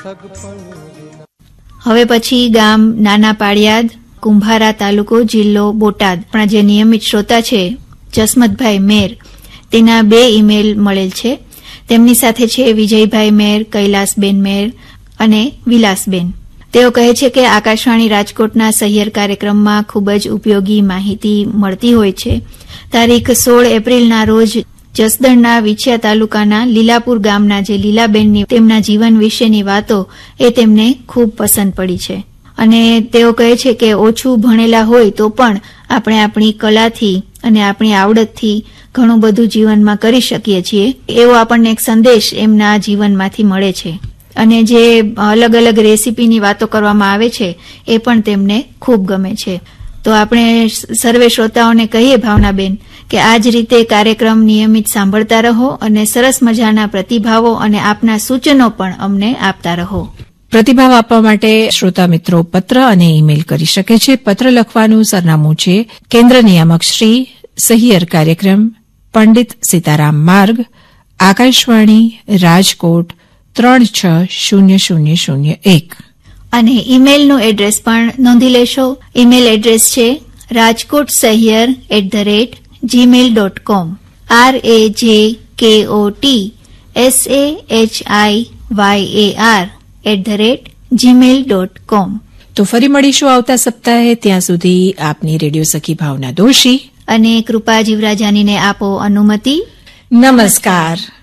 હવે પછી ગામ નાના પાળિયાદ, કુંભારા તાલુકો, જિલ્લો બોટાદ. પણ જે નિયમિત શ્રોતા છે જસમતભાઈ મેર, તેના 2 ઈમેલ મળેલ છે. તેમની સાથે છે વિજયભાઈ મેર, કૈલાસબેન મેર અને વિલાસબેન. તેઓ કહે છે કે આકાશવાણી રાજકોટના સહિયર કાર્યક્રમમાં ખૂબ જ ઉપયોગી માહિતી મળતી હોય છે. તારીખ 16 એપ્રિલના રોજ જસદણના વિછિયા તાલુકાના લીલાપુર ગામના જે લીલાબેનની તેમના જીવન વિશેની વાતો એ તેમને ખૂબ પસંદ પડી છે. અને તેઓ કહે છે કે ઓછું ભણેલા હોય તો પણ આપણે આપણી કલાથી અને આપણી આવડતથી ઘણું બધું જીવનમાં કરી શકીએ છીએ, એવો આપણને એક સંદેશ એમના જીવનમાંથી મળે છે. અને જે અલગ અલગ રેસીપીની વાતો કરવામાં આવે છે એ પણ તેમને ખૂબ ગમે છે. તો આપણે સર્વે શ્રોતાઓને કહીએ ભાવનાબેન કે આ જ રીતે કાર્યક્રમ નિયમિત સાંભળતા રહો અને સરસ મજાના પ્રતિભાવો અને આપના સૂચનો પણ અમને આપતા રહો. પ્રતિભાવ આપવા માટે શ્રોતા મિત્રો પત્ર અને ઈમેલ કરી શકે છે. પત્ર લખવાનું સરનામું છે કેન્દ્ર નિયામક શ્રી, સહિયર કાર્યક્રમ, પંડિત સીતારામ માર્ગ, આકાશવાણી, રાજકોટ 360001. અને ઈમેલનું એડ્રેસ પણ નોંધી લેશો. ઈમેલ એડ્રેસ છે rajkotsahiyer@gmail.com, RAJKOTSAHIYAR@gmail.com. તો ફરી મળીશું આવતા સપ્તાહે. ત્યાં સુધી આપની રેડિયો સખી ભાવના દોશી અને કૃપા જીવરાજાનીને આપો અનુમતિ. નમસ્કાર.